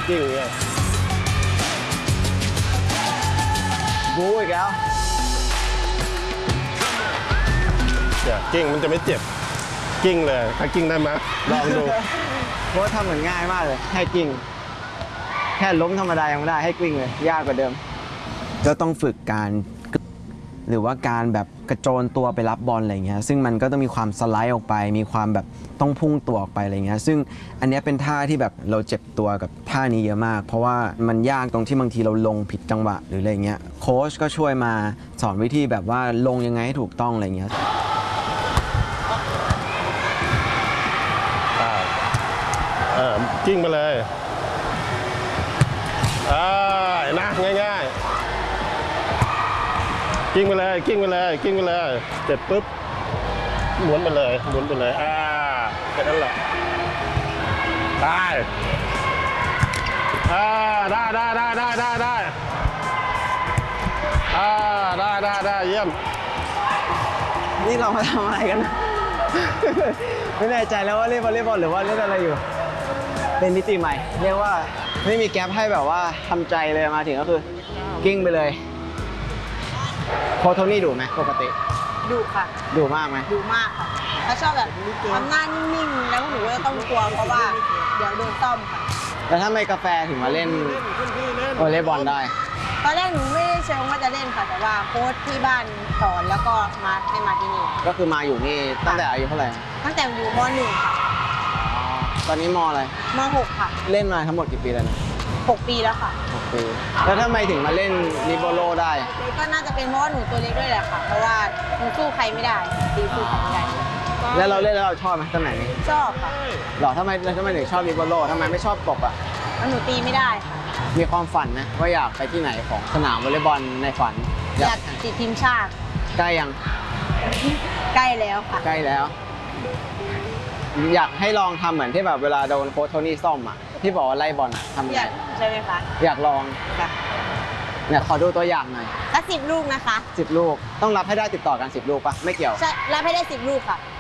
กิ้งไงบู๊อีกแล้วเนี่ยกิ้งมันจะไม่เจ็บกิ้งเลยถ้ากิ้งได้ไหมลองดูเพราะทำเหมือนง่ายมากเลยให้กิ้งแค่ล้มธรรมดายังไม่ได้ให้กิ้งเลยยากกว่าเดิมก็ต้องฝึกการหรือว่าการแบบกระโจนตัวไปรับบอลอะไรเงี้ยซึ่งมันก็ต้องมีความสไลด์ออกไปมีความแบบต้องพุ่งตัวออกไปอะไรเงี้ยซึ่งอันนี้เป็นท่าที่แบบเราเจ็บตัวกับท่านี้เยอะมากเพราะว่ามันยากตรงที่บางทีเราลงผิดจังหวะหรืออะไรเงี้ยโค้ชก็ช่วยมาสอนวิธีแบบว่าลงยังไงให้ถูกต้องอะไรเงี้ยกิ้งไปเลยนะง่ายๆกิ้งไปเลยกิ้งไปเลยกิ้งไปเลยเสร็จปุ๊บหมุนไปเลยหมุนไปเลยแค่นั้นแหละได้ได้เยี่ยมนี่เรามาทำอะไรกันนะ ไม่แน่ใจแล้วว่าเล่นวอลเลย์บอลหรือว่าเล่นอะไรอยู่เป็นมิติใหม่เรียกว่าไม่มีแก๊ปให้แบบว่าทำใจเลยมาถึงก็คือกิ้งไปเลยโค้ชโทนี่ดุไหมปกติดุค่ะดุมากไหมดุมากค่ะเขาชอบแบบทำหน้านิ่งๆแล้วหนูก็ต้องกลัวเพราะว่าเดี๋ยวโดนต้อมค่ะแล้วถ้าไม่กาแฟถึงมาเล่นวอลเลย์บอลได้ตอนแรกหนูไม่ได้เชิงว่าจะเล่นค่ะแต่ว่าโค้ชที่บ้านสอนแล้วก็มาให้มาที่นี่ก็คือมาอยู่นี่ตั้งแต่อายุเท่าไหร่ตั้งแต่อยู่ม.1 ค่ะตอนนี้ม.อะไรม.6 ค่ะเล่นมาทั้งหมดกี่ปีแล้วนะ 6 ปีแล้วค่ะ 6 ปีแล้วทำไมถึงมาเล่นลิโบโลได้ก็น่าจะเป็นเพราะว่าหนูตัวเล็กด้วยแหละค่ะเพราะว่าหนูสู้ใครไม่ได้ตีสู้ใครไม่ได้แล้วเราเล่นแล้วเราชอบไหมตำแหน่งนี้ชอบค่ะหรอทำไมถึงชอบลิโบโลทำไมไม่ชอบกบอ่ะหนูตีไม่ได้ค่ะมีความฝันนะว่าอยากไปที่ไหนของสนามวอลเลย์บอลในฝันอยากติดทีมชาติใกล้ยังใกล้แล้วค่ะใกล้แล้วอยากให้ลองทำเหมือนที่แบบเวลาโดนโค้ชโทนี่ซ่อมอ่ะที่บอกว่าไล่บอลทำไงใช่ไหมคะอยากลองค่ะเนี่ยขอดูตัวอย่างหน่อย 10 ลูกนะคะ 10 ลูกต้องรับให้ได้ติดต่อกัน10 ลูกปะไม่เกี่ยวใช่รับให้ได้10 ลูกค่ะ